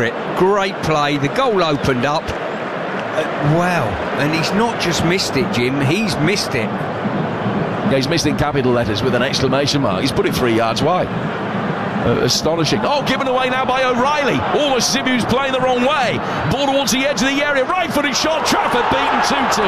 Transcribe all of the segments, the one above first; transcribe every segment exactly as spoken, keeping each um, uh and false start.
for it. Great play. The goal opened up. Uh, wow. And he's not just missed it, Jim. He's missed it. Yeah, he's missed in capital letters with an exclamation mark. He's put it three yards wide. Uh, astonishing. Oh, given away now by O'Reilly. Almost as if he was playing the wrong way. Ball towards the edge of the area. Right-footed shot. Trafford beaten two two.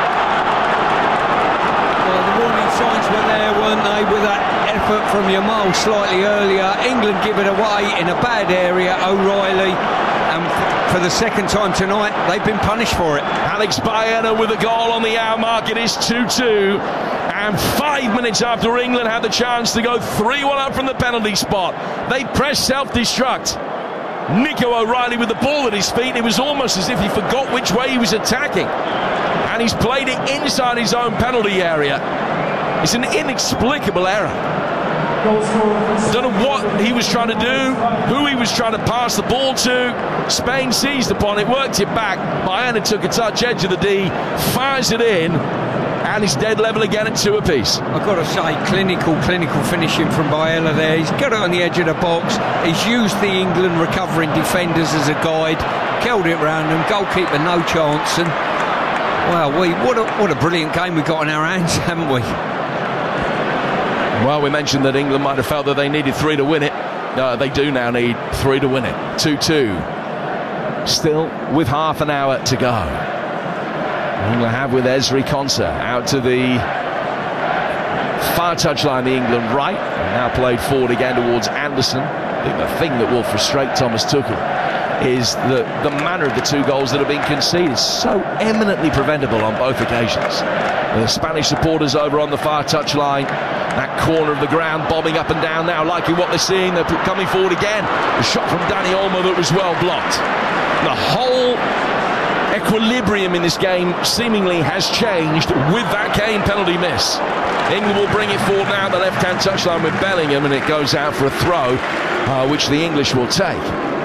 Well, the warning signs were there, weren't they, with that effort from Yamal slightly earlier. England give it away in a bad area. O'Reilly. And for the second time tonight, they've been punished for it. Alex Baena with a goal on the hour mark. It is two two. And five minutes after England had the chance to go three one up from the penalty spot, they pressed self-destruct. Nico O'Reilly with the ball at his feet. It was almost as if he forgot which way he was attacking. And he's played it inside his own penalty area. It's an inexplicable error. Don't know what he was trying to do, who he was trying to pass the ball to. Spain seized upon it, worked it back. Baena took a touch, edge of the D, fires it in, and it's dead level again at two apiece. I've got to say, clinical, clinical finishing from Baena there. He's got it on the edge of the box. He's used the England recovering defenders as a guide, curled it round them, goalkeeper no chance. And wow, we what a, what a brilliant game we've got on our hands, haven't we? Well, we mentioned that England might have felt that they needed three to win it. Uh, they do now need three to win it. two two. Still with half an hour to go. England have with Ezri Konsa out to the far touchline, the England right, and now played forward again towards Anderson. I think the thing that will frustrate Thomas Tuchel is the, the manner of the two goals that have been conceded. So eminently preventable on both occasions. The Spanish supporters over on the far touchline, that corner of the ground bobbing up and down now, liking what they're seeing. They're coming forward again. The shot from Dani Olmo that was well blocked. The whole equilibrium in this game seemingly has changed with that Kane penalty miss. England will bring it forward now at the left-hand touchline with Bellingham, and it goes out for a throw, uh, which the English will take.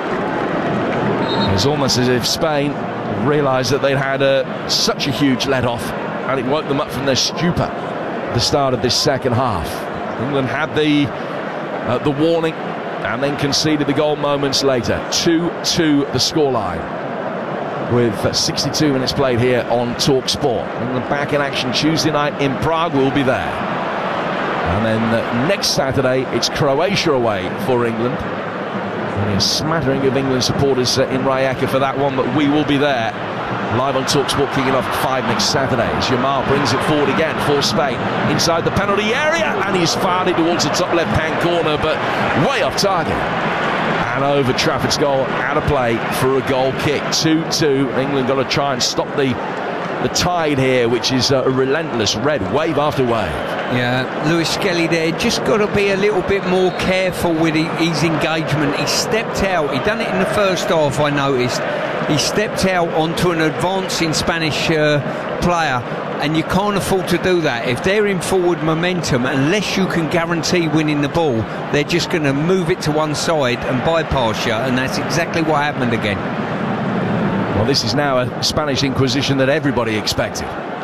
It's almost as if Spain realised that they'd had uh, such a huge let-off, and it woke them up from their stupor at the start of this second half. England had the uh, the warning and then conceded the goal moments later. two two the scoreline with uh, sixty-two minutes played here on TalkSport. England back in action Tuesday night in Prague. We'll be there. And then uh, next Saturday it's Croatia away for England. Only a smattering of England supporters uh, in Rijeka for that one, but we will be there live on TalkSport, kicking off at five next Saturday. As Yamal brings it forward again for Spain inside the penalty area, and he's fired it towards the top left-hand corner, but way off target. And over Trafford's goal, out of play for a goal kick. two two. England got to try and stop the the tide here, which is a relentless red wave after wave. Yeah, Lewis Skelly there just got to be a little bit more careful with his engagement. He stepped out. He done it in the first half, I noticed. He stepped out onto an advancing Spanish uh, player, and you can't afford to do that. If they're in forward momentum, unless you can guarantee winning the ball, they're just going to move it to one side and bypass you, and that's exactly what happened again. Well, this is now a Spanish Inquisition that everybody expected.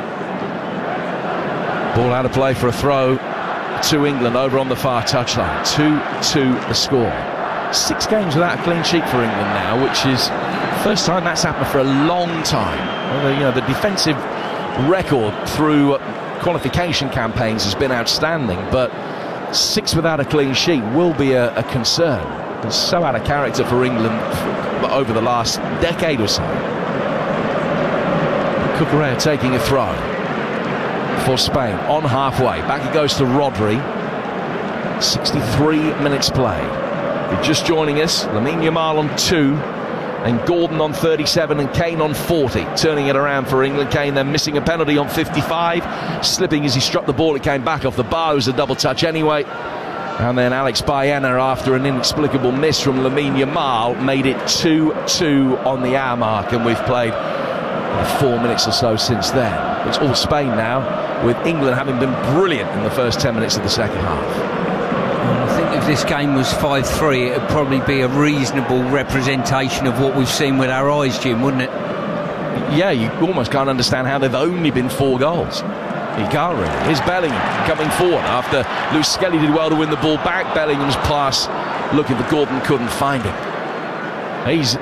Ball out of play for a throw to England over on the far touchline. two two the score. Six games without a clean sheet for England now, which is the first time that's happened for a long time. Well, you know, the defensive record through qualification campaigns has been outstanding, but six without a clean sheet will be a, a concern. It's so out of character for England for, over the last decade or so. Cucurella taking a throw for Spain on halfway. Back it goes to Rodri. sixty-three minutes played. You're just joining us. Lamine Yamal on two, and Gordon on thirty-seven, and Kane on forty. Turning it around for England. Kane then missing a penalty on fifty-five, slipping as he struck the ball. It came back off the bar. It was a double touch anyway. And then Alex Baena, after an inexplicable miss from Lamine Yamal, made it two two on the hour mark, and we've played four minutes or so since then. It's all Spain now, with England having been brilliant in the first ten minutes of the second half. I think if this game was five three, it would probably be a reasonable representation of what we've seen with our eyes, Jim, wouldn't it? Yeah, you almost can't understand how they've only been four goals. You can't really. Here's Bellingham coming forward after Lewis Skelly did well to win the ball back. Bellingham's pass looking for Gordon, couldn't find him. He's